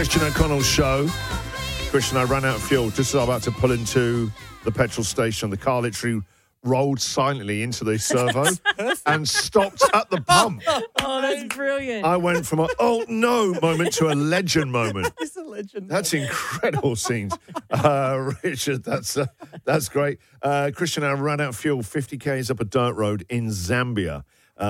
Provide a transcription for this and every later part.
Christian O'Connell's show. Christian, I ran out of fuel just as I was about to pull into the petrol station. The car literally rolled silently into the servo and stopped at the pump. Oh, that's brilliant. I went from a oh no moment to a legend moment. It's a legend. That's incredible scenes. Richard, that's great. Christian, I ran out of fuel 50 k's up a dirt road in Zambia,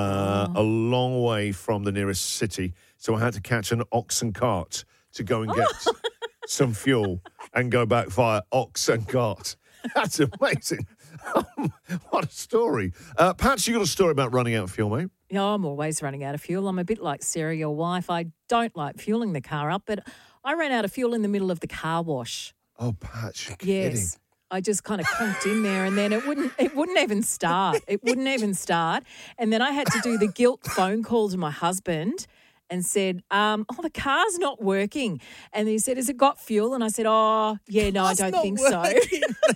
a long way from the nearest city. So I had to catch an oxen cart to go and get some fuel and go back via ox and cart. That's amazing. What a story. Pat, you got a story about running out of fuel, mate? Yeah, I'm always running out of fuel. I'm a bit like Sarah, your wife. I don't like fueling the car up, but I ran out of fuel in the middle of the car wash. Oh, Pat, you're kidding. Yes. I just kind of conked in there and then it wouldn't even start. It wouldn't even start. And then I had to do the guilt phone call to my husband and said, the car's not working. And he said, has it got fuel? And I said, I don't think so. And he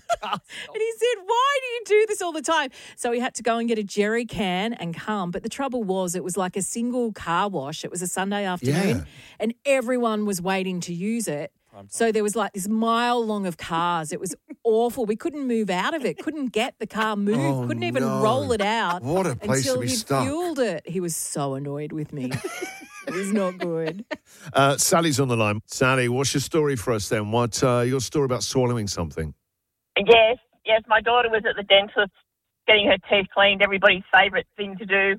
said, why do you do this all the time? So he had to go and get a jerry can and come. But the trouble was it was like a single car wash. It was a Sunday afternoon and everyone was waiting to use it. So there was like this mile long of cars. It was awful. We couldn't move out of it, couldn't get the car moved, couldn't even roll it out. What a place until to be he'd stuck. fueled it. He was so annoyed with me. It was not good. Sally's on the line. Sally, what's your story for us then? What your story about swallowing something? Yes. My daughter was at the dentist getting her teeth cleaned, everybody's favourite thing to do.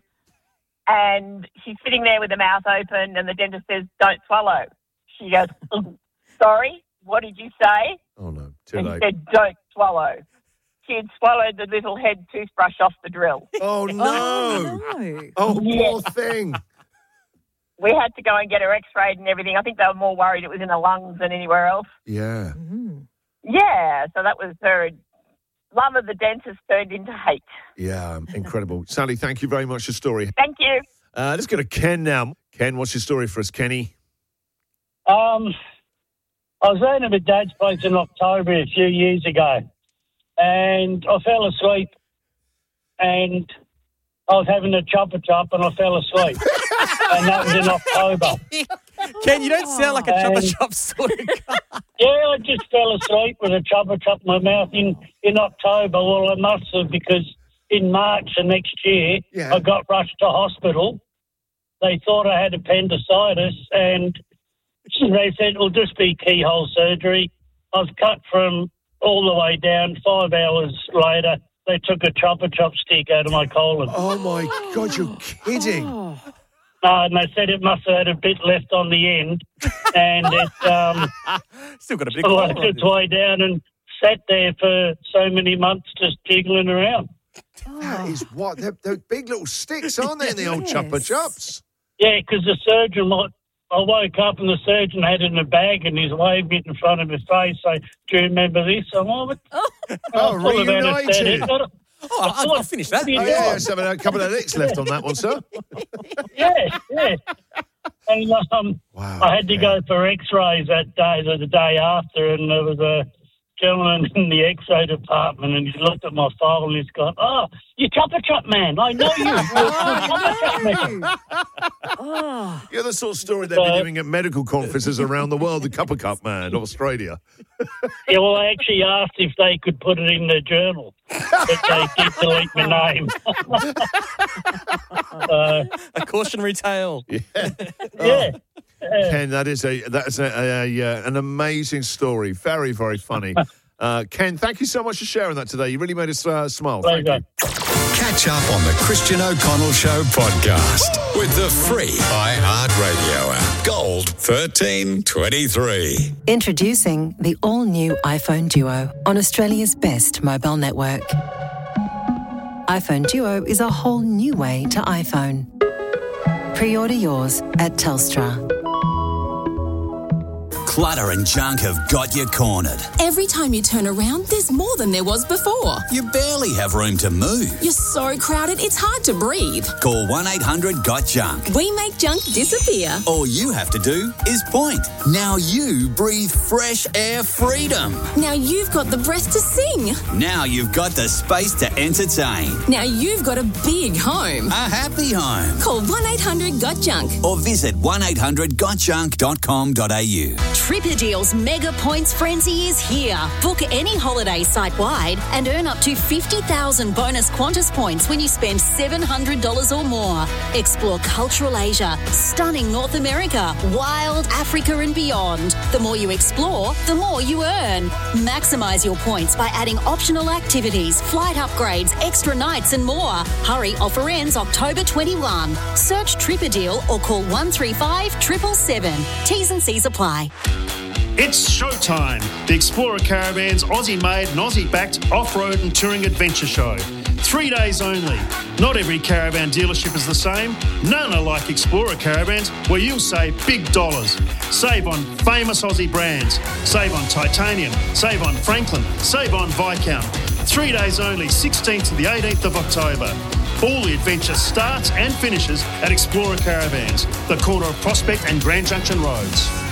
And she's sitting there with her mouth open and the dentist says, don't swallow. She goes, sorry, what did you say? Oh, no, too and late. he said, don't swallow. She had swallowed the little head toothbrush off the drill. Oh, no. Oh, no. Oh, Yes. poor thing. We had to go and get her x-rayed and everything. I think they were more worried it was in her lungs than anywhere else. Yeah. Yeah, so that was her love of the dentist turned into hate. Yeah, incredible. Sally, thank you very much for your story. Thank you. Let's go to Ken now. Ken, what's your story for us, Kenny? I was staying at my dad's place in October a few years ago, and I fell asleep, and I was having a chopper chop, and I fell asleep, and that was in October. Ken, you don't sound like a chopper chop sort of guy. Yeah, I just fell asleep with a chopper chop in my mouth in October. Well, I must have, because in March of next year, I got rushed to hospital. They thought I had appendicitis, and they said it'll just be keyhole surgery. I was cut from all the way down. 5 hours later, they took a chopper chop stick out of my colon. Oh, my God, you're kidding. And they said it must have had a bit left on the end, and it Still got a big worked its way down and sat there for so many months just jiggling around. That is what? They're big little sticks, aren't they, in the old chopper chops? Yeah, because the surgeon, I woke up and the surgeon had it in a bag and he's waving it in front of his face. So, do you remember this? I'm reunited. I'll finish that. Oh, yeah, let's have a couple of licks left on that one, sir. Yeah. And I had to go for x-rays that day, the day after, and there was a gentleman in the x-ray department, and he looked at my file and he's gone, you chopper chop man, I know you. You're chopper chop man. You're the sort of story they'd be doing at medical conferences around the world, the Cupper Cup man, Australia. Yeah, well, I actually asked if they could put it in the journal, but they did delete my name. A cautionary tale. Yeah. Ken, that's an amazing story. Very, very funny. Ken, thank you so much for sharing that today. You really made us smile. Thank you. Catch up on the Christian O'Connell Show podcast with the free iHeartRadio app. Gold 1323. Introducing the all-new iPhone Duo on Australia's best mobile network. iPhone Duo is a whole new way to iPhone. Pre-order yours at Telstra. Clutter and junk have got you cornered. Every time you turn around, there's more than there was before. You barely have room to move. You're so crowded, it's hard to breathe. Call 1-800-GOT-JUNK. We make junk disappear. All you have to do is point. Now you breathe fresh air freedom. Now you've got the breath to sing. Now you've got the space to entertain. Now you've got a big home. A happy home. Call 1-800-GOT-JUNK. Or visit 1-800-GOTJUNK.com.au. Tripper Deals Mega Points Frenzy is here. Book any holiday site-wide and earn up to 50,000 bonus Qantas points when you spend $700 or more. Explore cultural Asia, stunning North America, wild Africa and beyond. The more you explore, the more you earn. Maximise your points by adding optional activities, flight upgrades, extra nights and more. Hurry, offer ends October 21. Search Tripper Deal or call 135 777. T's and C's apply. It's showtime. The Explorer Caravan's Aussie-made and Aussie-backed off-road and touring adventure show. 3 days only. Not every caravan dealership is the same. None are like Explorer Caravans, where you'll save big dollars. Save on famous Aussie brands. Save on Titanium. Save on Franklin. Save on Viscount. 3 days only, 16th to the 18th of October. All the adventure starts and finishes at Explorer Caravans, the corner of Prospect and Grand Junction Roads.